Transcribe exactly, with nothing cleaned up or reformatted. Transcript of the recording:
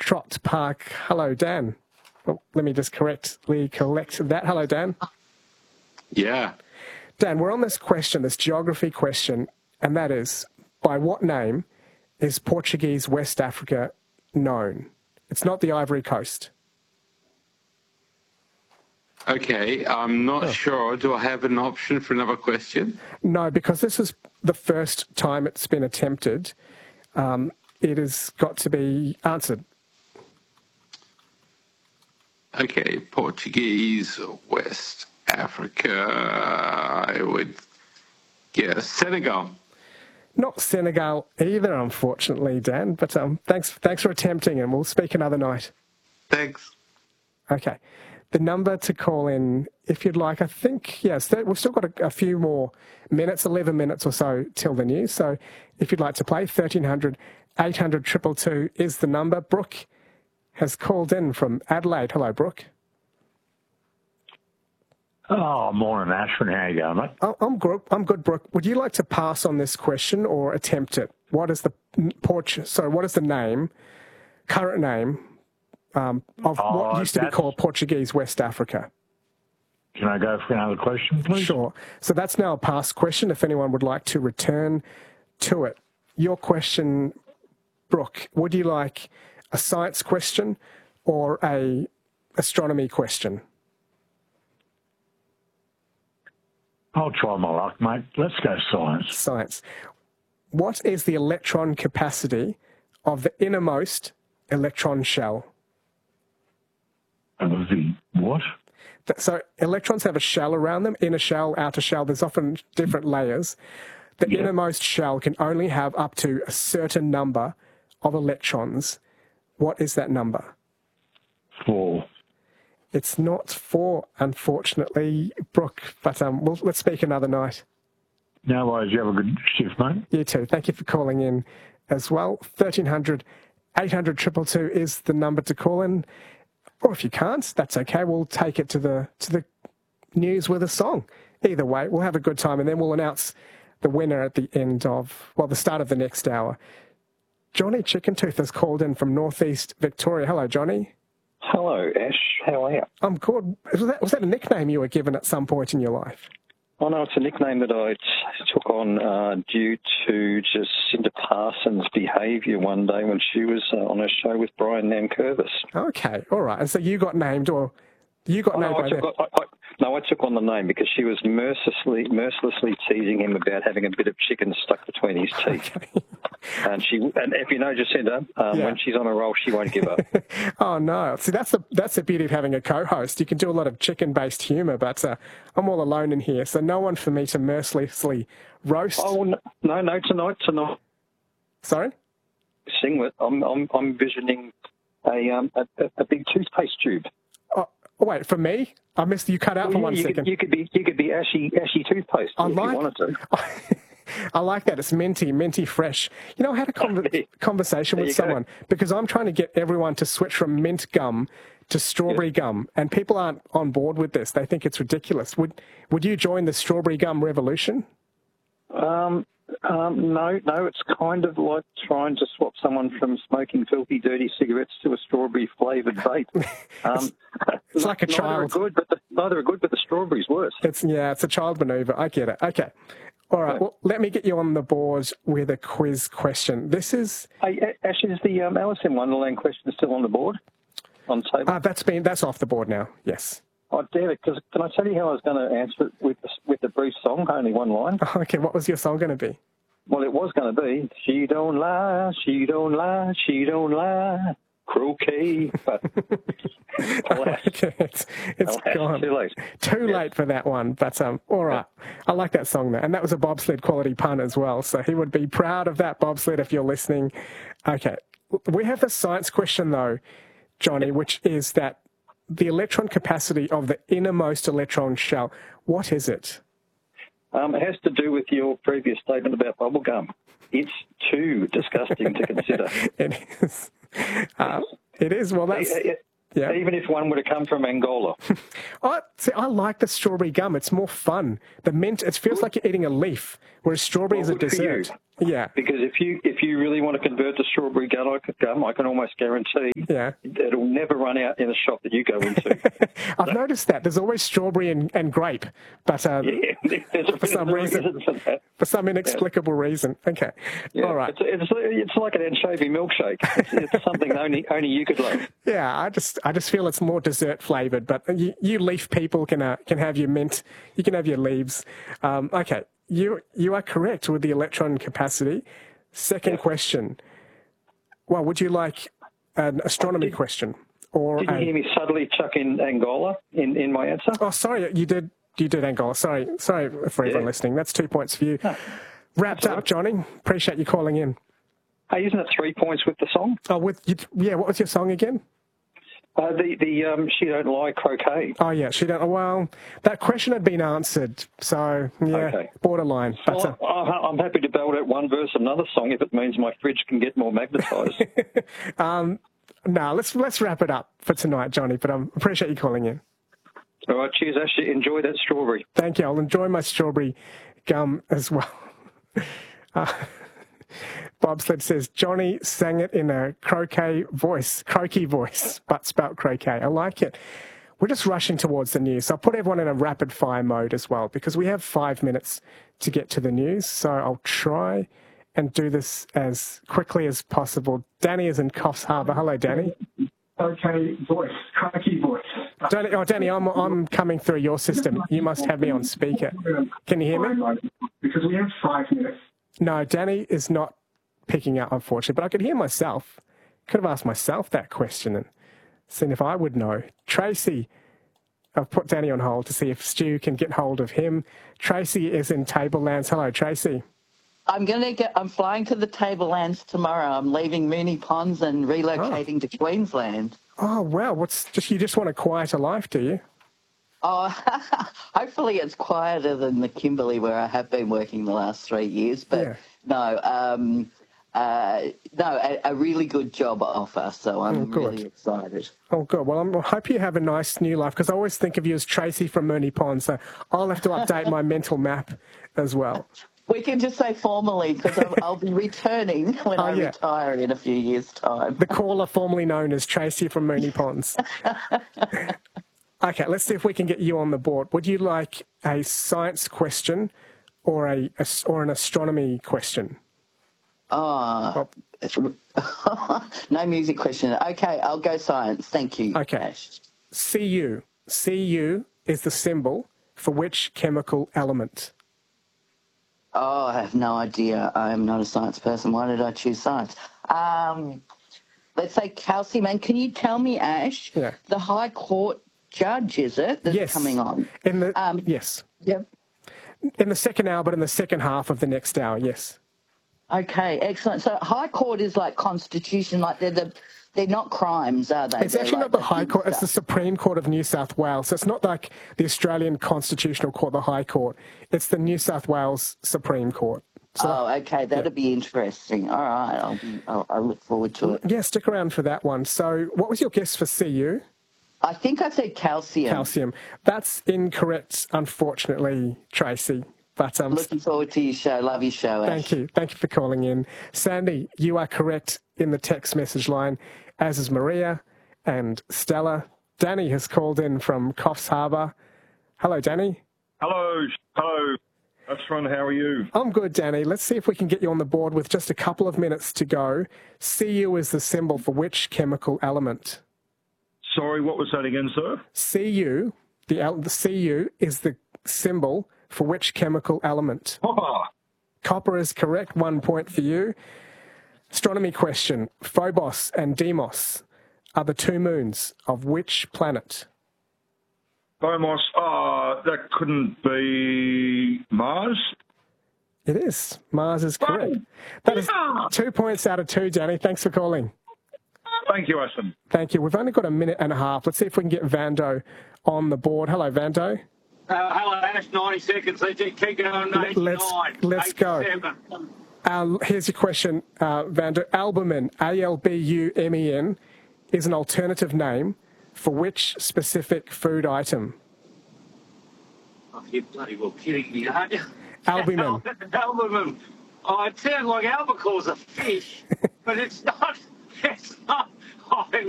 Trott Park. Hello, Dan. Well, let me just correctly collect that. Hello, Dan. Yeah. Dan, we're on this question, this geography question, and that is, by what name is Portuguese West Africa known? It's not the Ivory Coast. Okay, I'm not Oh. sure. Do I have an option for another question? No, because this is the first time it's been attempted. Um, it has got to be answered. Okay, Portuguese, West Africa, I would guess Senegal. Not Senegal either, unfortunately, Dan, but um, thanks, thanks for attempting, and we'll speak another night. Thanks. Okay. The number to call in, if you'd like, I think, yes, we've still got a, a few more minutes, eleven minutes or so till the news. So if you'd like to play, thirteen hundred, eight hundred, two two two is the number. Brooke has called in from Adelaide. Hello, Brooke. Oh, morning, Ashwin. How you going, mate? Oh, I'm good, I'm good, Brooke. Would you like to pass on this question or attempt it? What is the Porch? Sorry, what is the name, current name, um, of Oh, what used to be that's- called Portuguese West Africa? Can I go for another question, please? Sure. So that's now a past question, if anyone would like to return to it. Your question, Brooke, would you like a science question or a astronomy question? I'll try my luck, mate. Let's go science. Science. What is the electron capacity of the innermost electron shell? Of the what? Th- So electrons have a shell around them, inner shell, outer shell. There's often different layers. The Yeah. innermost shell can only have up to a certain number of electrons. What is that number? Four. It's not four, unfortunately, Brooke, but um, we'll, let's speak another night. No worries. You have a good shift, mate. You too. Thank you for calling in as well. thirteen hundred, eight hundred, two two two is the number to call in. Or if you can't, that's okay. We'll take it to the to the news with a song. Either way, we'll have a good time, and then we'll announce the winner at the end of, well, the start of the next hour. Johnny Chickentooth has called in from northeast Victoria. Hello, Johnny. Hello, Ash. How are you? I'm good. Was that, was that a nickname you were given at some point in your life? Oh, no, it's a nickname that I t- took on uh, due to Jacinta Parsons' behaviour one day when she was uh, on a show with Brian Nankervis. Okay, all right. And so you got named, or you got Oh, named no, by I took, that? I, I, no, I took on the name because she was mercilessly, mercilessly teasing him about having a bit of chicken stuck between his teeth. Okay. And she, and if you know Jacinta, um, Yeah. when she's on a roll, she won't give up. Oh, no. See, that's the, that's the beauty of having a co-host. You can do a lot of chicken-based humour, but uh, I'm all alone in here, so no one for me to mercilessly roast. Oh, no, no, no, tonight, tonight, Sorry? sing with, I'm, I'm, I'm visioning a, um, a, a big toothpaste tube. Oh, wait, for me? I missed you cut out for Well, yeah, one you second. Could, you could be you could be ashy ashy toothpaste I if like- you wanted to. I like that. It's minty, minty fresh. You know, I had a con- conversation There with you go. someone because I'm trying to get everyone to switch from mint gum to strawberry gum, and people aren't on board with this. They think it's ridiculous. Would Would you join the strawberry gum revolution? Um, um, no, no, it's kind of like trying to swap someone from smoking filthy, dirty cigarettes to a strawberry flavoured vape. Um, It's like a neither are child. good, but the, neither are good, but the strawberry's worse. It's yeah, it's a child maneuver. I get it. Okay. All right. Well, let me get you on the board with a quiz question. This is Hey, A- Ash, is the um, Alice in Wonderland question still on the board? On table? uh, that's been that's off the board now. Yes. Oh, damn it, because can I tell you how I was going to answer it with the, with the brief song, only one line? Okay. What was your song going to be? Well, it was going to be, she don't lie, she don't lie, she don't lie, croquet. But alas, Okay, it's it's alas, gone. too late. Too late for that one, but um, all right. I like that song there, and that was a bobsled quality pun as well. So he would be proud of that bobsled if you're listening. Okay, we have the science question though, Johnny, which is that the electron capacity of the innermost electron shell. What is it? Um, it has to do with your previous statement about bubblegum. It's too disgusting to consider. It is. Uh, it is. Well, that's E- e- yeah. Even if one were to come from Angola. I see. I like the strawberry gum. It's more fun. The mint. It feels like you're eating a leaf, whereas strawberry is a Well, good for you. dessert. Yeah. Because if you if you really want to convert to strawberry gum, gum I can almost guarantee Yeah. it'll never run out in a shop that you go into. I've noticed that. There's always strawberry and, and grape, but uh, Yeah, there's a, for some there's a reason, reason for that. for some inexplicable reason. Okay. Yeah. All right. It's, it's, it's like an anchovy milkshake. It's, it's something only only you could love. Yeah, I just I just feel it's more dessert flavoured, but you, you leaf people can uh, can have your mint, you can have your leaves. Um, okay, you you are correct with the electron capacity. Second question. Well, would you like an astronomy Did- question or Did you a? hear me subtly chuck in Angola in, in my answer? Oh, sorry, you did you did Angola. Sorry, sorry for everyone Yeah. listening. That's two points for you. Wrapped up, Johnny. Appreciate you calling in. Hey, isn't it three points with the song? Oh, with you, yeah. What was your song again? Uh, the the um, She Don't Lie croquet. Oh yeah, she don't. Well, that question had been answered, so yeah, Okay. borderline. But, uh, Well, I- I'm happy to belt out one verse another song if it means my fridge can get more magnetised. no, let's let's wrap it up for tonight, Johnny. But I um, appreciate you calling in. All right, cheers, Ashley. Enjoy that strawberry. Thank you. I'll enjoy my strawberry gum as well. Uh, Bobsled says Johnny sang it in a croquet voice, croaky voice, but spelt croquet. I like it. We're just rushing towards the news. So I'll put everyone in a rapid fire mode as well because we have five minutes to get to the news. So I'll try and do this as quickly as possible. Danny is in Coffs Harbour. Hello, Danny. Okay, voice, croaky voice. Danny, oh, Danny, I'm I'm coming through your system. You must have me on speaker. Can you hear me? Because we have five minutes. No, Danny is not picking up, unfortunately, but I could hear myself. Could have asked myself that question and seen if I would know. Tracy, I've put Danny on hold to see if Stu can get hold of him. Tracy is in Tablelands. Hello, Tracy. I'm going to get. I'm flying to the Tablelands tomorrow. I'm leaving Moonee Ponds and relocating to Queensland. Oh, wow. What's just you just want a quieter life, do you? Oh, hopefully it's quieter than the Kimberley where I have been working the last three years. But Yeah. no, um, uh, no, a, a really good job offer. So I'm Oh, good. really excited. Oh, good. Well, I'm, I hope you have a nice new life because I always think of you as Tracy from Moonee Ponds, so I'll have to update my mental map as well. We can just say formally because I'll, I'll be returning when Oh, I yeah. retire in a few years' time. The caller formerly known as Tracy from Moonee Ponds. Okay, let's see if we can get you on the board. Would you like a science question or a, a or an astronomy question? Oh, no music question. Okay, I'll go science. Thank you. Okay. Ash. C U. C U is the symbol for which chemical element? Oh, I have no idea. I'm not a science person. Why did I choose science? Um, let's say calcium. And can you tell me, Ash, Yeah. the High Court judge, is it, that's Yes. coming on? In the Um, yes. Yep. In the second hour, but in the second half of the next hour, yes. Okay, excellent. So High Court is like Constitution, like they're the, they're not crimes, are they? It's They're actually like not the High big Court, it's the stuff. Supreme Court of New South Wales. So it's not like the Australian Constitutional Court, the High Court. It's the New South Wales Supreme Court. So, Oh, okay, that'll be interesting. All right, I'll, be, I'll, I'll look forward to it. yeah, stick around for that one. So what was your guess for C U? I think I said calcium. Calcium. That's incorrect, unfortunately, Tracy. But um, Looking forward to your show. Love your show, Ash. thank you. Thank you for calling in. Sandy, you are correct in the text message line, as is Maria and Stella. Danny has called in from Coffs Harbour. Hello, Danny. Hello, hello. Ashron, how are you? I'm good, Danny. Let's see if we can get you on the board with just a couple of minutes to go. C U is the symbol for which chemical element? Sorry, what was that again, sir? C U, the, el- the C U is the symbol for which chemical element? Copper. Copper is correct. One point for you. Astronomy question. Phobos and Deimos are the two moons of which planet? Bomos. Oh, that couldn't be Mars. It is. Mars is correct. That is two points out of two, Danny. Thanks for calling. Thank you, Ashton. Thank you. We've only got a minute and a half. Let's see if we can get Vando on the board. Hello, Vando. Uh, hello, Ash. ninety seconds. Let's just keep going. Let's- eighty-nine, let's go. eighty-seven. Uh, here's your question, uh, Vando. Albumin, A L B U M E N, is an alternative name for which specific food item? Oh, you're bloody well kidding me, aren't you? Albumin. Albumin. Oh, it sounds like albacores a fish, but it's not. It's not. I'm